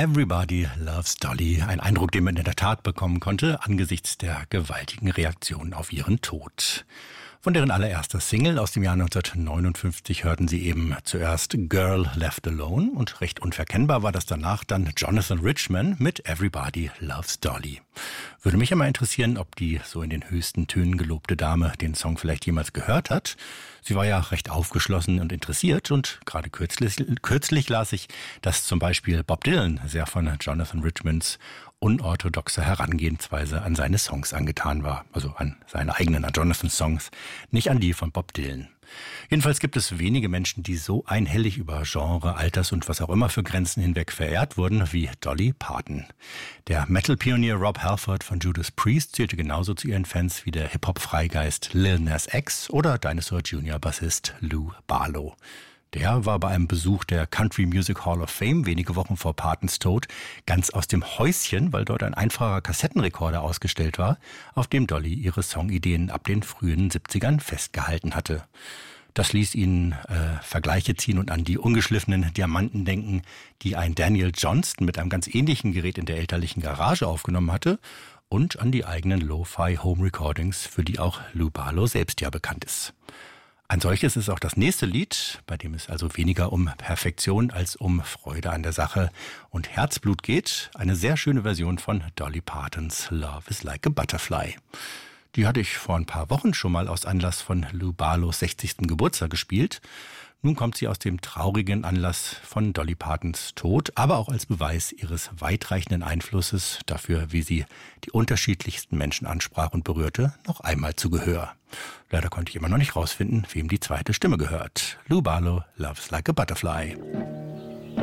Everybody Loves Dolly. Ein Eindruck, den man in der Tat bekommen konnte, angesichts der gewaltigen Reaktion auf ihren Tod. Von deren allererster Single aus dem Jahr 1959 hörten Sie eben zuerst Girl Left Alone und recht unverkennbar war das danach dann Jonathan Richman mit Everybody Loves Dolly. Würde mich einmal interessieren, ob die so in den höchsten Tönen gelobte Dame den Song vielleicht jemals gehört hat. Sie war ja recht aufgeschlossen und interessiert und gerade kürzlich las ich, dass zum Beispiel Bob Dylan sehr von Jonathan Richmans unorthodoxer Herangehensweise an seine Songs angetan war. Also an seine eigenen, an Jonathans Songs, nicht an die von Bob Dylan. Jedenfalls gibt es wenige Menschen, die so einhellig über Genre, Alters und was auch immer für Grenzen hinweg verehrt wurden wie Dolly Parton. Der Metal-Pionier Rob Halford von Judas Priest zählte genauso zu ihren Fans wie der Hip-Hop-Freigeist Lil Nas X oder Dinosaur Jr.-Bassist Lou Barlow. Der war bei einem Besuch der Country Music Hall of Fame wenige Wochen vor Partons Tod ganz aus dem Häuschen, weil dort ein einfacher Kassettenrekorder ausgestellt war, auf dem Dolly ihre Songideen ab den frühen 70ern festgehalten hatte. Das ließ ihn Vergleiche ziehen und an die ungeschliffenen Diamanten denken, die ein Daniel Johnston mit einem ganz ähnlichen Gerät in der elterlichen Garage aufgenommen hatte und an die eigenen Lo-Fi Home Recordings, für die auch Lou Barlow selbst ja bekannt ist. Ein solches ist auch das nächste Lied, bei dem es also weniger um Perfektion als um Freude an der Sache und Herzblut geht. Eine sehr schöne Version von Dolly Partons Love is Like a Butterfly. Die hatte ich vor ein paar Wochen schon mal aus Anlass von Lou Barlows 60. Geburtstag gespielt. Nun kommt sie aus dem traurigen Anlass von Dolly Partons Tod, aber auch als Beweis ihres weitreichenden Einflusses dafür, wie sie die unterschiedlichsten Menschen ansprach und berührte, noch einmal zu Gehör. Leider konnte ich immer noch nicht rausfinden, wem die zweite Stimme gehört. Lou Barlow, Love's Like a Butterfly.